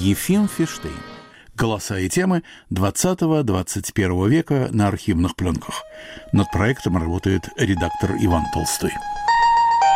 Ефим Фиштейн. Голоса и темы 20-21 века на архивных пленках. Над проектом работает редактор Иван Толстой.